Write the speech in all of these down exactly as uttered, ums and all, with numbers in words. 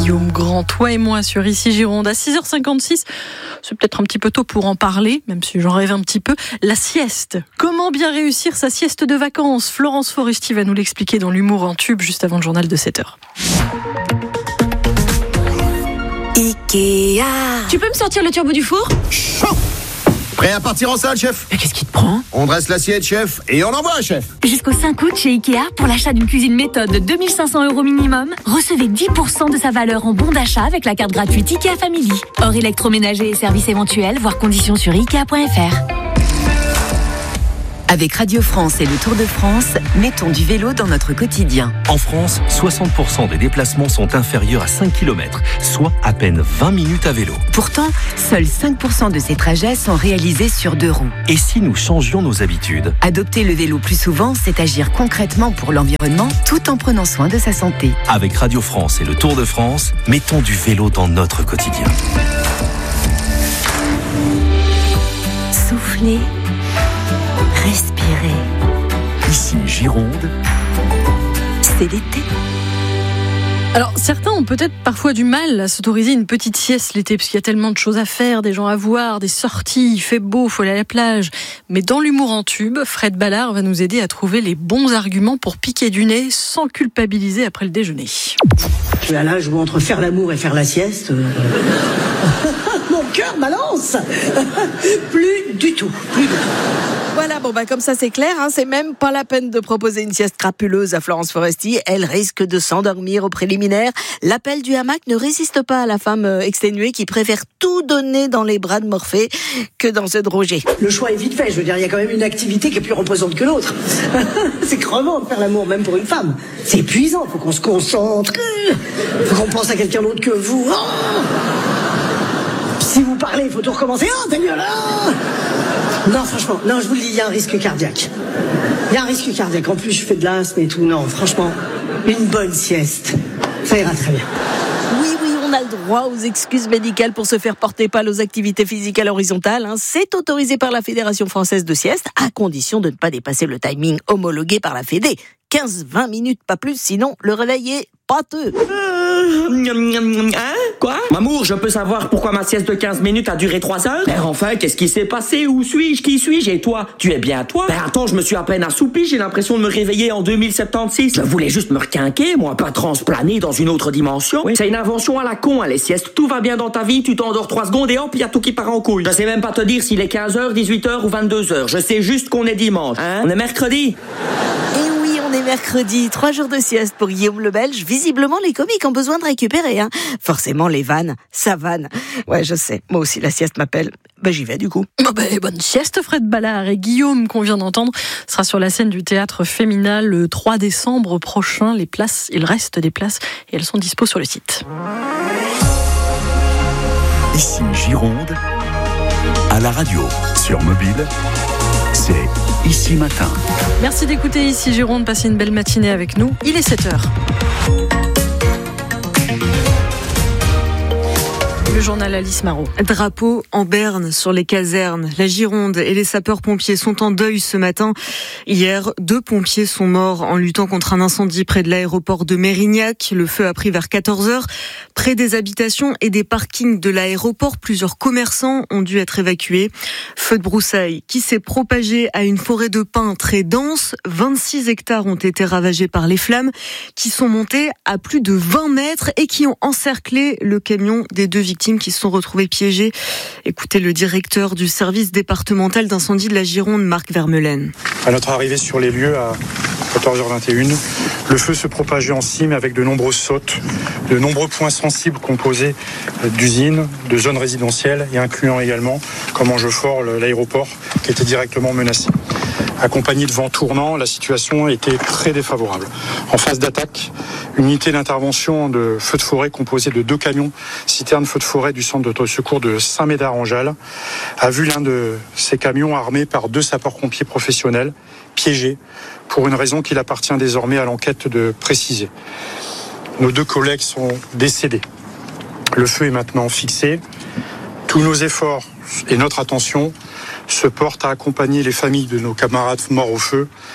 Guillaume Grand, toi et moi sur Ici Gironde à six heures cinquante-six. C'est peut-être un petit peu tôt pour en parler, même si j'en rêve un petit peu. La sieste. Comment bien réussir sa sieste de vacances? Florence Foresti va nous l'expliquer dans l'humour en tube juste avant le journal de sept heures. Ikea. Tu peux me sortir le turbo du four? Chaud. Prêt à partir en salle, chef? Mais qu'est-ce qui te prend? On dresse l'assiette, chef, et on envoie, chef. Jusqu'au cinq août chez Ikea, pour l'achat d'une cuisine méthode de deux mille cinq cents euros minimum, recevez dix pour cent de sa valeur en bon d'achat avec la carte gratuite Ikea Family. Hors électroménager et services éventuels, voir conditions sur ikea point f r. Avec Radio France et le Tour de France, mettons du vélo dans notre quotidien. En France, soixante pour cent des déplacements sont inférieurs à cinq kilomètres, soit à peine vingt minutes à vélo. Pourtant, seuls cinq pour cent de ces trajets sont réalisés sur deux roues. Et si nous changions nos habitudes? Adopter le vélo plus souvent, c'est agir concrètement pour l'environnement tout en prenant soin de sa santé. Avec Radio France et le Tour de France, mettons du vélo dans notre quotidien. Soufflez. Respirez. Ici Gironde, c'est l'été. Alors, certains ont peut-être parfois du mal à s'autoriser une petite sieste l'été, parce qu'il y a tellement de choses à faire, des gens à voir, des sorties, il fait beau, il faut aller à la plage. Mais dans l'humour en tube, Fred Ballard va nous aider à trouver les bons arguments pour piquer du nez sans culpabiliser après le déjeuner. Je suis à l'âge où entre faire l'amour et faire la sieste... Euh... Mon cœur balance. Plus du tout, plus du tout. Voilà, bon bah comme ça c'est clair, hein, c'est même pas la peine de proposer une sieste crapuleuse à Florence Foresti, elle risque de s'endormir au préliminaire. L'appel du hamac ne résiste pas à la femme exténuée qui préfère tout donner dans les bras de Morphée que dans ceux de Roger. Le choix est vite fait, je veux dire, il y a quand même une activité qui est plus reposante que l'autre. C'est crevant de faire l'amour, même pour une femme. C'est épuisant, faut qu'on se concentre, faut qu'on pense à quelqu'un d'autre que vous. Oh, si vous parlez, il faut tout recommencer. Oh, Daniel, oh non, franchement, non, je vous le dis, il y a un risque cardiaque. Il y a un risque cardiaque. En plus, je fais de l'asthme et tout. Non, franchement, une bonne sieste, ça ira très bien. Oui, oui, on a le droit aux excuses médicales pour se faire porter pâle aux activités physiques à l'horizontale. Hein. C'est autorisé par la Fédération française de sieste, à condition de ne pas dépasser le timing homologué par la Fédé. quinze à vingt minutes, pas plus, sinon le réveil est pâteux. Hein? Quoi? Mamour, je peux savoir pourquoi ma sieste de quinze minutes a duré trois heures? Ben enfin, qu'est-ce qui s'est passé? Où suis-je? Qui suis-je? Et toi? Tu es bien toi? Ben attends, je me suis à peine assoupi, j'ai l'impression de me réveiller en deux mille soixante-seize. Je voulais juste me requinquer, moi, pas transplaner dans une autre dimension. Oui. C'est une invention à la con, hein, les siestes. Tout va bien dans ta vie, tu t'endors trois secondes et hop, y a tout qui part en couille. Je sais même pas te dire s'il est quinze heures, dix-huit heures ou vingt-deux heures. Je sais juste qu'on est dimanche. Hein? On est mercredi. Et oui, on est mercredi, trois jours de sieste pour Guillaume le Belge. Visiblement, les comiques ont besoin de récupérer. Hein. Forcément, les vannes, ça vanne. Ouais, je sais, moi aussi la sieste m'appelle. Ben j'y vais du coup. Oh ben, bonne sieste Fred Ballard. Et Guillaume, qu'on vient d'entendre, sera sur la scène du Théâtre Féminin le trois décembre prochain. Les places, il reste des places et elles sont dispo sur le site. Ici Gironde, à la radio, sur mobile, c'est Ici Matin. Merci d'écouter Ici Gironde, passez une belle matinée avec nous. Il est sept heures. Le journal Alice Marot. Drapeau en berne sur les casernes. La Gironde et les sapeurs-pompiers sont en deuil ce matin. Hier, deux pompiers sont morts en luttant contre un incendie près de l'aéroport de Mérignac. Le feu a pris vers quatorze heures. Près des habitations et des parkings de l'aéroport, plusieurs commerçants ont dû être évacués. Feu de broussailles qui s'est propagé à une forêt de pins très dense. vingt-six hectares ont été ravagés par les flammes qui sont montées à plus de vingt mètres et qui ont encerclé le camion des deux victimes qui se sont retrouvés piégés. Écoutez le directeur du service départemental d'incendie de la Gironde, Marc Vermeulen. À notre arrivée sur les lieux à quatorze heures vingt et une, le feu se propageait en cime avec de nombreuses sautes, de nombreux points sensibles composés d'usines, de zones résidentielles et incluant également, comme Angefort, l'aéroport qui était directement menacé. Accompagné de vent tournant, la situation était très défavorable. En phase d'attaque, une unité d'intervention de feu de forêt composée de deux camions citernes feu de forêt du centre de secours de Saint-Médard-en-Jalles a vu l'un de ces camions armés par deux sapeurs-pompiers professionnels piégés pour une raison qu'il appartient désormais à l'enquête de préciser. Nos deux collègues sont décédés. Le feu est maintenant fixé. Tous nos efforts et notre attention se portent à accompagner les familles de nos camarades morts au feu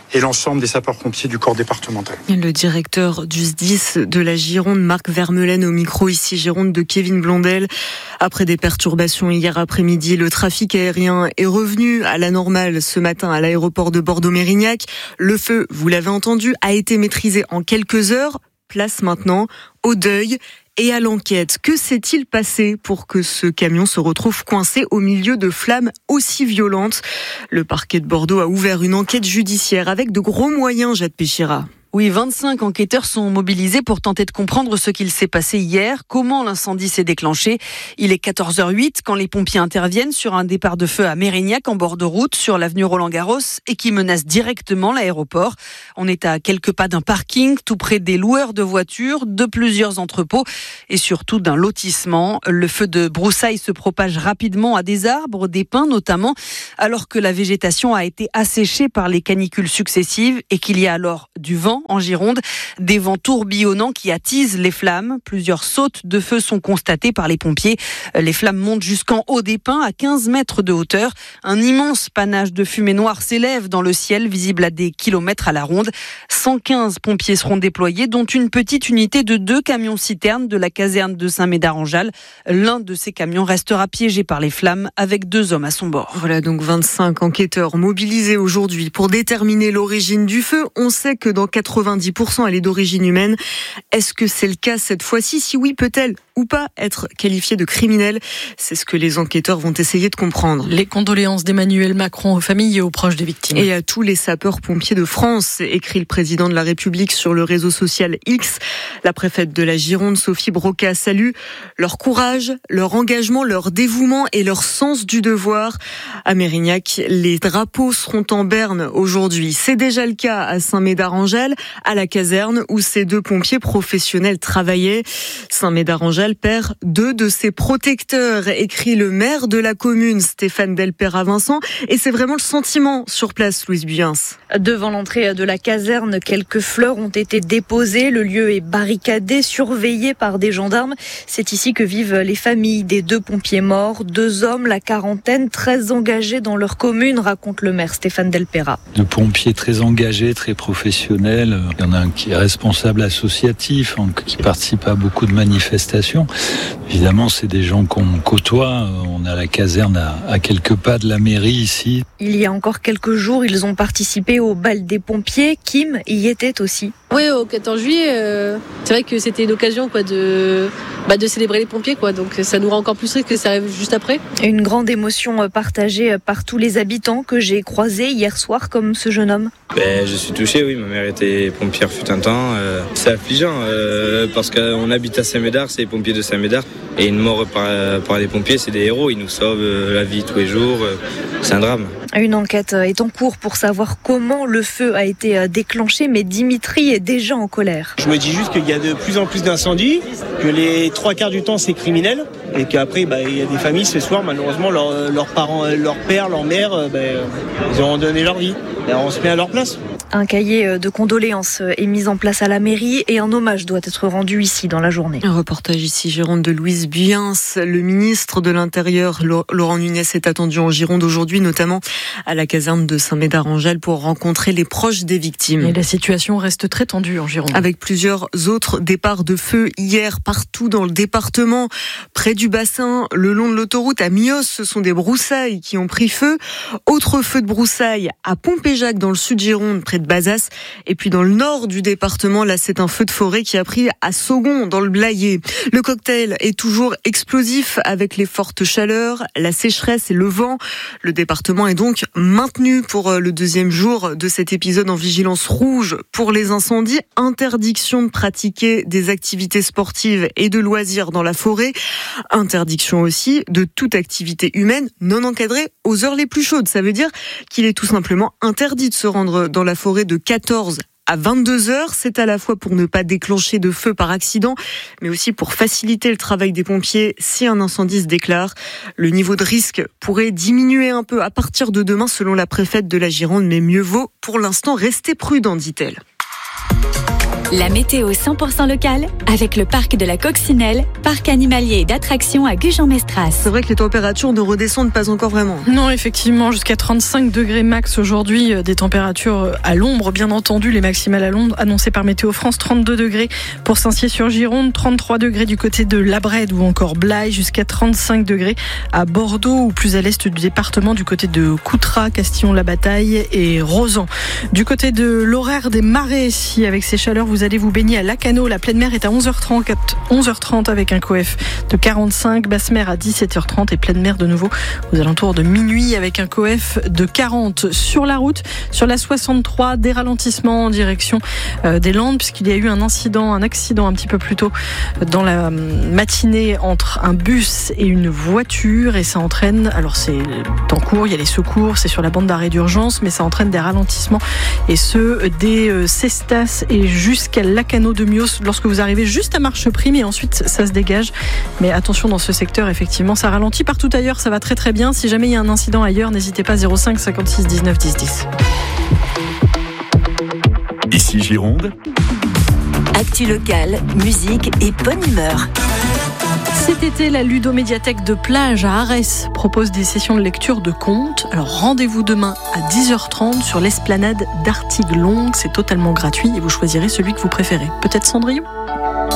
et l'ensemble des sapeurs-pompiers du corps départemental. Le directeur du S D I S de la Gironde, Marc Vermeulen, au micro ici Gironde de Kevin Blondel. Après des perturbations hier après-midi, le trafic aérien est revenu à la normale ce matin à l'aéroport de Bordeaux-Mérignac. Le feu, vous l'avez entendu, a été maîtrisé en quelques heures. Place maintenant au deuil et à l'enquête. Que s'est-il passé pour que ce camion se retrouve coincé au milieu de flammes aussi violentes ? Le parquet de Bordeaux a ouvert une enquête judiciaire avec de gros moyens, Jade Péchira. Oui, vingt-cinq enquêteurs sont mobilisés pour tenter de comprendre ce qu'il s'est passé hier, comment l'incendie s'est déclenché. Il est quatorze heures huit quand les pompiers interviennent sur un départ de feu à Mérignac en bord de route sur l'avenue Roland-Garros et qui menace directement l'aéroport. On est à quelques pas d'un parking, tout près des loueurs de voitures, de plusieurs entrepôts et surtout d'un lotissement. Le feu de broussailles se propage rapidement à des arbres, des pins notamment, alors que la végétation a été asséchée par les canicules successives et qu'il y a alors du vent en Gironde, des vents tourbillonnants qui attisent les flammes. Plusieurs sautes de feu sont constatées par les pompiers. Les flammes montent jusqu'en haut des pins, à quinze mètres de hauteur. Un immense panache de fumée noire s'élève dans le ciel, visible à des kilomètres à la ronde. cent quinze pompiers seront déployés, dont une petite unité de deux camions-citernes de la caserne de Saint-Médard-en-Jalles. L'un de ces camions restera piégé par les flammes avec deux hommes à son bord. Voilà donc vingt-cinq enquêteurs mobilisés aujourd'hui pour déterminer l'origine du feu. On sait que dans quatre-vingt-dix pour cent elle est d'origine humaine. Est-ce que c'est le cas cette fois-ci ? Si oui, peut-elle ou pas être qualifiée de criminelle ? C'est ce que les enquêteurs vont essayer de comprendre. Les condoléances d'Emmanuel Macron aux familles et aux proches des victimes. Et à tous les sapeurs-pompiers de France, écrit le président de la République sur le réseau social X. La préfète de la Gironde, Sophie Broca, salue leur courage, leur engagement, leur dévouement et leur sens du devoir. À Mérignac, les drapeaux seront en berne aujourd'hui. C'est déjà le cas à Saint-Médard-en-Jalles, à la caserne où ces deux pompiers professionnels travaillaient. Saint-Médard-en-Jalles perd deux de ses protecteurs, écrit le maire de la commune, Stéphane Delpera-Vincent. Et c'est vraiment le sentiment sur place, Louise Buyens. Devant l'entrée de la caserne, quelques fleurs ont été déposées. Le lieu est barricadé, surveillé par des gendarmes. C'est ici que vivent les familles des deux pompiers morts. Deux hommes, la quarantaine, très engagés dans leur commune, raconte le maire Stéphane Delpera. Deux pompiers très engagés, très professionnels. Il y en a un qui est responsable associatif, qui participe à beaucoup de manifestations. Évidemment, c'est des gens qu'on côtoie. On a la caserne à, à quelques pas de la mairie ici. Il y a encore quelques jours, ils ont participé au bal des pompiers. Kim y était aussi. Oui, au quatorze juillet, euh, c'est vrai que c'était une occasion quoi, de, bah, de célébrer les pompiers. Quoi, donc ça nous rend encore plus triste que ça arrive juste après. Une grande émotion partagée par tous les habitants que j'ai croisés hier soir, comme ce jeune homme. Ben, je suis touché, oui. Ma mère était pompière fut un temps. Euh, c'est affligeant euh, parce qu'on habite à Saint-Médard, c'est les pompiers de Saint-Médard. Et une mort par, par les pompiers, c'est des héros. Ils nous sauvent euh, la vie tous les jours. Euh, c'est un drame. Une enquête est en cours pour savoir comment le feu a été déclenché, mais Dimitri est déjà en colère. Je me dis juste qu'il y a de plus en plus d'incendies, que les trois quarts du temps c'est criminel, et qu'après bah, il y a des familles ce soir, malheureusement leurs leur parents, leur père, leur mère, bah, ils auront donné leur vie. Et on se met à leur place. Un cahier de condoléances est mis en place à la mairie et un hommage doit être rendu ici dans la journée. Un reportage ici, Gironde, de Louise Buyens. Le ministre de l'Intérieur, Laurent Nunez, est attendu en Gironde aujourd'hui, notamment à la caserne de Saint-Médard-en-Jalles pour rencontrer les proches des victimes. Et la situation reste très tendue en Gironde. Avec plusieurs autres départs de feu hier partout dans le département. Près du bassin, le long de l'autoroute à Mios, ce sont des broussailles qui ont pris feu. Autre feu de broussailles à Pompéjac dans le sud Gironde, près de Bazas. Et puis dans le nord du département, là c'est un feu de forêt qui a pris à Saugon dans le Blayais. Le cocktail est toujours explosif avec les fortes chaleurs, la sécheresse et le vent. Le département est donc maintenu pour le deuxième jour de cet épisode en vigilance rouge pour les incendies. Interdiction de pratiquer des activités sportives et de loisirs dans la forêt. Interdiction aussi de toute activité humaine non encadrée aux heures les plus chaudes. Ça veut dire qu'il est tout simplement interdit de se rendre dans la forêt de quatorze à vingt-deux heures. C'est à la fois pour ne pas déclencher de feu par accident, mais aussi pour faciliter le travail des pompiers si un incendie se déclare. Le niveau de risque pourrait diminuer un peu à partir de demain selon la préfète de la Gironde, mais mieux vaut pour l'instant rester prudent, dit-elle. La météo cent pour cent locale avec le parc de la Coccinelle, parc animalier et d'attractions à Gujan-Mestras. C'est vrai que les températures ne redescendent pas encore vraiment. Non, effectivement, jusqu'à trente-cinq degrés max aujourd'hui, des températures à l'ombre, bien entendu, les maximales à l'ombre annoncées par Météo France, trente-deux degrés pour Saint-Cier-sur-Gironde, trente-trois degrés du côté de La Brède ou encore Blaye, jusqu'à trente-cinq degrés à Bordeaux ou plus à l'est du département, du côté de Coutras, Castillon-la-Bataille et Rozan. Du côté de l'horaire des marées, si avec ces chaleurs vous allez vous baigner à Lacano, la pleine mer est à onze heures trente avec un coef de quarante-cinq, basse mer à dix-sept heures trente et pleine mer de nouveau aux alentours de minuit avec un coef de quarante. Sur la route, sur la soixante-trois, des ralentissements en direction des Landes puisqu'il y a eu un incident, un accident un petit peu plus tôt dans la matinée entre un bus et une voiture et ça entraîne, alors c'est en cours, il y a les secours, c'est sur la bande d'arrêt d'urgence, mais ça entraîne des ralentissements et ceux des Cestas et jusqu'à Lacano de Mios lorsque vous arrivez juste à Marcheprime et ensuite ça se dégage. Mais attention dans ce secteur, effectivement, ça ralentit. Partout ailleurs, ça va très très bien. Si jamais il y a un incident ailleurs, n'hésitez pas, zéro cinq cinquante-six dix-neuf dix dix. Ici Gironde. Actu locale, musique et bonne humeur. Cet été, la Ludomédiathèque de Plage à Arès propose des sessions de lecture de contes. Alors rendez-vous demain à dix heures trente sur l'esplanade d'Artigues Longues. C'est totalement gratuit et vous choisirez celui que vous préférez. Peut-être Cendrillon ?